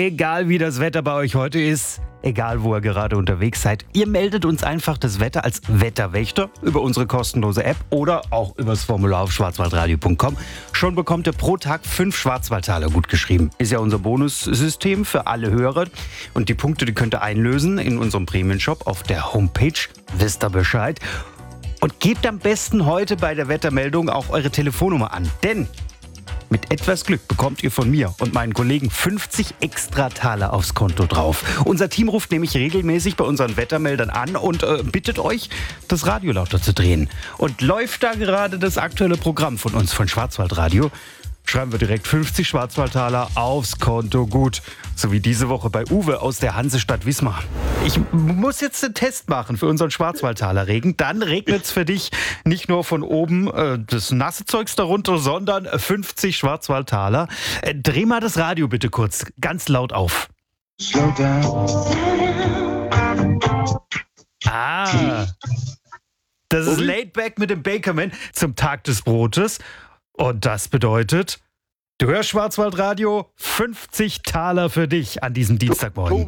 egal wie das Wetter bei euch heute ist, egal wo ihr gerade unterwegs seid, ihr meldet uns einfach das Wetter als Wetterwächter über unsere kostenlose App oder auch übers Formular auf schwarzwaldradio.com. Schon bekommt ihr pro Tag 5 Schwarzwaldtaler gut geschrieben. Ist ja unser Bonussystem für alle Hörer. Und die Punkte, die könnt ihr einlösen in unserem Premium-Shop auf der Homepage. Wisst ihr Bescheid? Und gebt am besten heute bei der Wettermeldung auch eure Telefonnummer an. Denn mit etwas Glück bekommt ihr von mir und meinen Kollegen 50 Extrataler aufs Konto drauf. Unser Team ruft nämlich regelmäßig bei unseren Wettermeldern an und bittet euch, das Radio lauter zu drehen. Und läuft da gerade das aktuelle Programm von uns von Schwarzwaldradio, schreiben wir direkt 50 Schwarzwaldtaler aufs Konto gut. So wie diese Woche bei Uwe aus der Hansestadt Wismar. Ich muss jetzt einen Test machen für unseren Schwarzwaldtaler-Regen. Dann regnet es für dich nicht nur von oben das nasse Zeugs darunter, sondern 50 Schwarzwaldtaler. Dreh mal das Radio bitte kurz ganz laut auf. Slow down. Das ist Laid Back mit dem Bakerman zum Tag des Brotes. Und das bedeutet, du hörst Schwarzwaldradio, 50 Taler für dich an diesem Dienstagmorgen.